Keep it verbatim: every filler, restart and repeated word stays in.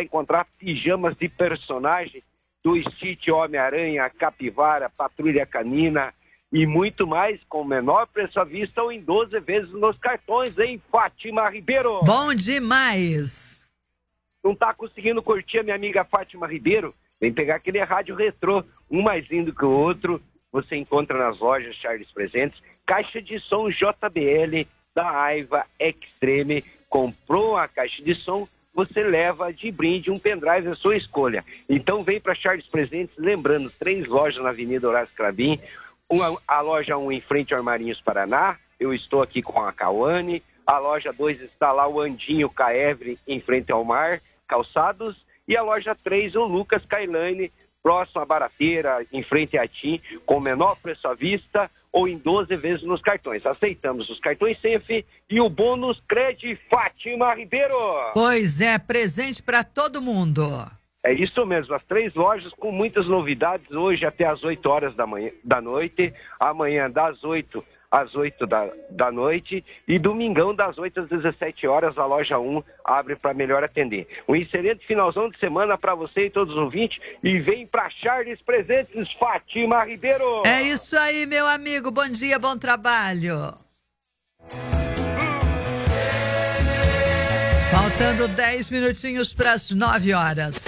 vai encontrar pijamas de personagem do Stitch, Homem-Aranha, Capivara, Patrulha Canina e muito mais, com menor preço à vista ou em doze vezes nos cartões, hein, Fátima Ribeiro? Bom demais! Não tá conseguindo curtir a minha amiga Fátima Ribeiro? Vem pegar aquele rádio retrô, um mais lindo que o outro. Você encontra nas lojas Charles Presentes, caixa de som J B L da Aiva Extreme. Comprou a caixa de som, você leva de brinde um pendrive à sua escolha. Então vem para Charles Presentes, lembrando, três lojas na Avenida Horácio Cravim, uma, a loja um em frente ao Armarinhos Paraná, eu estou aqui com a Cauane, a loja dois está lá o Andinho Caevre em frente ao mar, Calçados, e a loja três o Lucas Cailane, próximo à Barateira, em frente a Tim, com menor preço à vista ou em doze vezes nos cartões. Aceitamos os cartões Senf e o bônus Cred Fátima Ribeiro. Pois é, presente para todo mundo. É isso mesmo, as três lojas com muitas novidades, hoje até às oito horas da, manhã, da noite, amanhã das oito às oito da, da noite e domingão das oito às dezessete horas, a loja um abre para melhor atender. Um excelente finalzão de semana para você e todos os ouvintes e vem para Charles Presentes, Fátima Ribeiro. É isso aí, meu amigo, bom dia, bom trabalho. Faltando dez minutinhos para as nove horas.